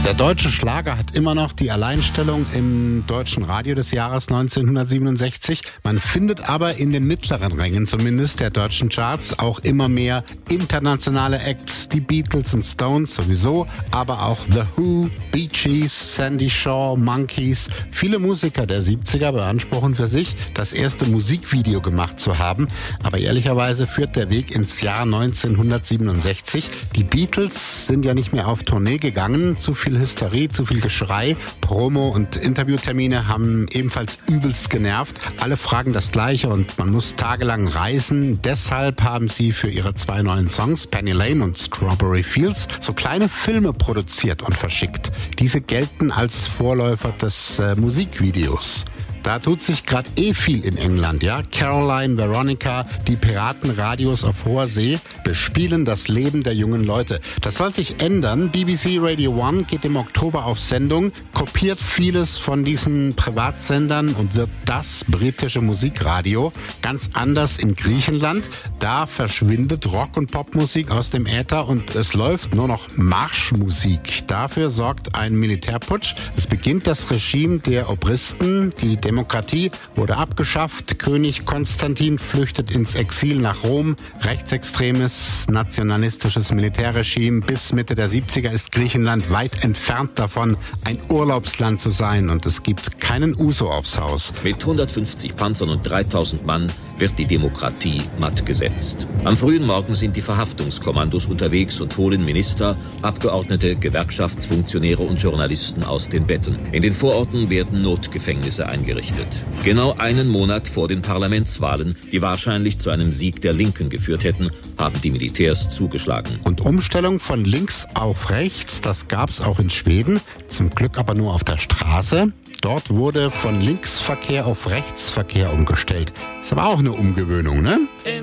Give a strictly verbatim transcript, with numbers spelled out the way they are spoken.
Der deutsche Schlager hat immer noch die Alleinstellung im deutschen Radio des Jahres neunzehnhundertsiebenundsechzig. Man findet aber in den mittleren Rängen zumindest der deutschen Charts auch immer mehr internationale Acts. Die Beatles und Stones sowieso, aber auch The Who, Bee Gees, Sandy Shaw, Monkees. Viele Musiker der siebziger beanspruchen für sich, das erste Musikvideo gemacht zu haben. Aber ehrlicherweise führt der Weg ins Jahr neunzehnhundertsiebenundsechzig. Die Beatles sind ja nicht mehr auf Tournee gegangen. Zu viel Hysterie, zu viel Geschrei. Promo- und Interviewtermine haben ebenfalls übelst genervt. Alle fragen das Gleiche und man muss tagelang reisen. Deshalb haben sie für ihre zwei neuen Songs, Penny Lane und Strawberry Fields, so kleine Filme produziert und verschickt. Diese gelten als Vorläufer des äh, Musikvideos. Da tut sich gerade eh viel in England, ja. Caroline, Veronica, die Piratenradios auf hoher See bespielen das Leben der jungen Leute. Das soll sich ändern. B B C Radio One geht im Oktober auf Sendung, kopiert vieles von diesen Privatsendern und wird das britische Musikradio. Ganz anders in Griechenland. Da verschwindet Rock- und Popmusik aus dem Äther und es läuft nur noch Marschmusik. Dafür sorgt ein Militärputsch. Es beginnt das Regime der Obristen, die Demokratie wurde abgeschafft. König Konstantin flüchtet ins Exil nach Rom. Rechtsextremes, nationalistisches Militärregime. Bis Mitte der siebziger ist Griechenland weit entfernt davon, ein Urlaubsland zu sein. Und es gibt keinen Uso aufs Haus. Mit hundertfünfzig Panzern und dreitausend Mann wird die Demokratie matt gesetzt. Am frühen Morgen sind die Verhaftungskommandos unterwegs und holen Minister, Abgeordnete, Gewerkschaftsfunktionäre und Journalisten aus den Betten. In den Vororten werden Notgefängnisse eingerichtet. Genau einen Monat vor den Parlamentswahlen, die wahrscheinlich zu einem Sieg der Linken geführt hätten, haben die Militärs zugeschlagen. Und Umstellung von links auf rechts, das gab's auch in Schweden, zum Glück aber nur auf der Straße. Dort wurde von Linksverkehr auf Rechtsverkehr umgestellt. Ist aber auch eine Umgewöhnung, ne?